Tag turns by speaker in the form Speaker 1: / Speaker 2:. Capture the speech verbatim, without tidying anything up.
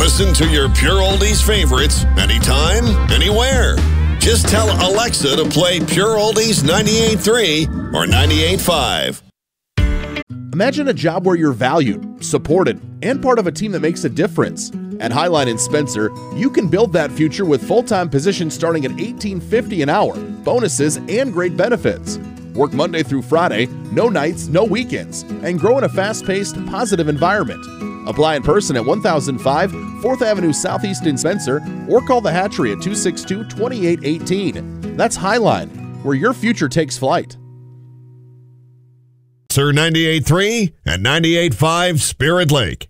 Speaker 1: Listen to your Pure Oldies favorites anytime, anywhere. Just tell Alexa to play Pure Oldies ninety-eight point three or ninety-eight point five.
Speaker 2: Imagine a job where you're valued, supported, and part of a team that makes a difference. At Highline and Spencer, you can build that future with full-time positions starting at eighteen fifty an hour, bonuses, and great benefits. Work Monday through Friday, no nights, no weekends, and grow in a fast-paced, positive environment. Apply in person at one thousand five fourth Avenue Southeast in Spencer or call the Hatchery at two six two, two eight one eight. That's Highline, where your future takes flight.
Speaker 1: Sir ninety-eight point three and ninety-eight point five Spirit Lake.